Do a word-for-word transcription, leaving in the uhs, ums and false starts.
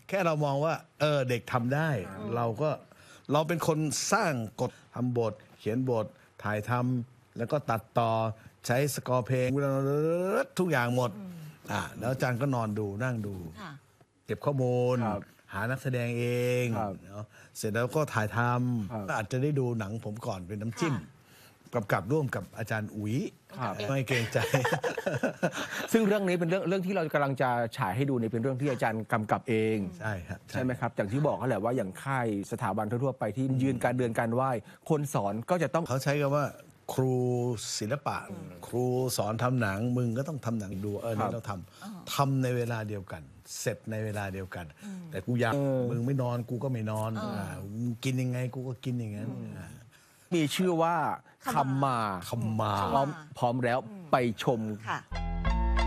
แค่เรามองว่าเออเด็กทำได้ เราก็เราเป็นคนสร้างกฎทำบท เขียนบทถ่ายทำแล้วก็ตัดต่อใช้สกอร์เพลงทุกอย่างหมดอ่าแล้วอาจารย์ก็นอนดูนั่งดูเก็บข้อมูลหานักแสดงเองเนาะเสร็จแล้วก็ถ่ายทำอาจจะได้ดูหนังผมก่อนเป็นน้ำจิ้มกำกับร่วมกับอาจารย์อุ๋ยไม่เกรงใจซึ่งเรื่องนี้เป็นเรื่องเรื่องที่เรากำลังจะฉายให้ดูนี่เป็นเรื่องที่อาจารย์กำกับเองใช่ครับใช่ไหมครับอย่างที่บอกกันแหละว่าอย่างค่ายสถาบันทั่วไปที่ยืนการเดินการไหว้คนสอนก็จะต้องเขาใช้คำว่าครูศิลปะครูสอนทำหนังมึงก็ต้องทำหนังดูเออเนี่ยเราทำทำในเวลาเดียวกันเสร็จในเวลาเดียวกันแต่กูอยากมึงไม่นอนกูก็ไม่นอนมึงกินยังไงกูก็กินอย่างนั้นมีชื่อว่าคำมาคำมาพร้อมพร้อมแล้วไปชมค่ะ